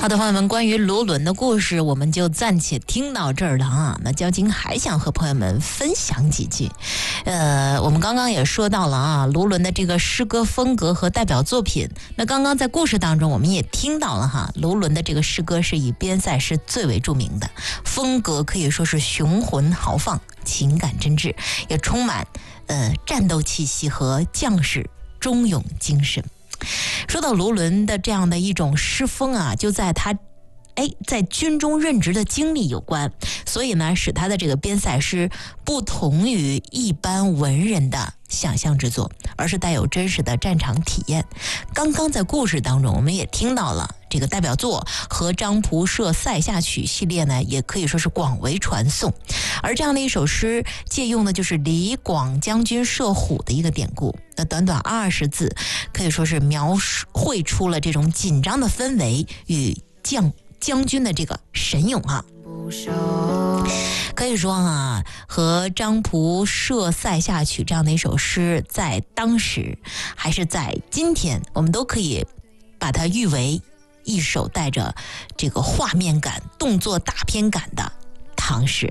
好的，朋友们，关于卢纶的故事我们就暂且听到这儿了啊。那交金还想和朋友们分享几句。我们刚刚也说到了啊，卢纶的这个诗歌风格和代表作品。那刚刚在故事当中我们也听到了哈，卢纶的这个诗歌是以边塞诗最为著名的，风格可以说是雄浑豪放，情感真挚，也充满战斗气息和将士忠勇精神。说到卢纶的这样的一种诗风啊，就在他在军中任职的经历有关，所以呢，使他的这个边塞诗不同于一般文人的想象之作，而是带有真实的战场体验。刚刚在故事当中我们也听到了这个代表作和张仆射塞下曲系列呢，也可以说是广为传颂。而这样的一首诗借用的就是李广将军射虎的一个典故，那短短20字可以说是描绘出了这种紧张的氛围与将军的这个神勇啊。可以说啊，和张仆射塞下曲这样的一首诗，在当时还是在今天，我们都可以把它誉为一首带着这个画面感、动作大片感的唐诗。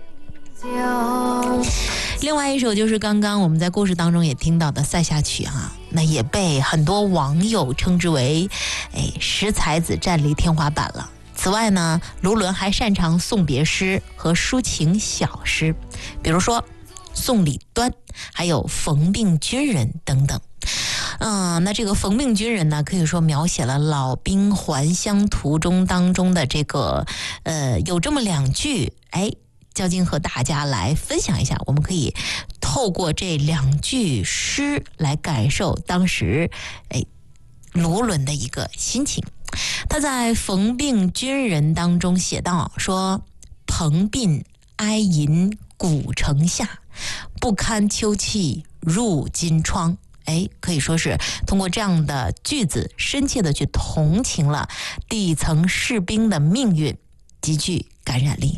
另外一首就是刚刚我们在故事当中也听到的塞下曲啊，那也被很多网友称之为识才子战力天花板了。此外呢，卢纶还擅长送别诗和抒情小诗，比如说送李端，还有逢病军人等等。那这个逢病军人呢，可以说描写了老兵还乡途中当中的这个有这么2句，交金和大家来分享一下，我们可以透过这2句诗来感受当时卢纶的一个心情。他在逢病军人当中写道说，朋鬓哀吟古城下，不堪秋气入金窗。可以说是通过这样的句子深切的去同情了底层士兵的命运，极具感染力。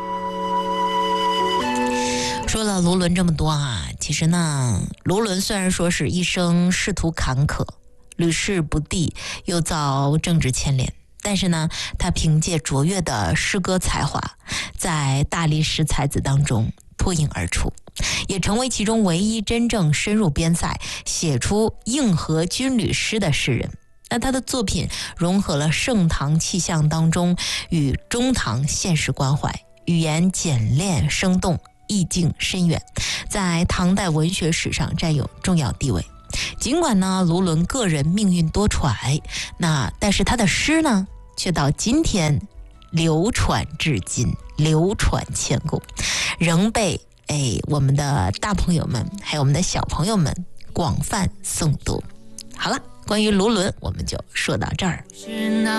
说了卢纶这么多啊，其实呢，卢纶虽然说是一生仕途坎坷，屡试不第，又遭政治牵连，但是呢，他凭借卓越的诗歌才华，在大力士才子当中脱颖而出，也成为其中唯一真正深入边塞写出硬核军旅诗的诗人。那他的作品融合了盛唐气象当中与中唐现实关怀，语言简练生动，意境深远，在唐代文学史上占有重要地位。尽管呢，卢纶个人命运多舛，但是他的诗呢，却到今天流传至今，流传千古，仍被我们的大朋友们还有我们的小朋友们广泛诵读。好了，关于卢纶我们就说到这儿。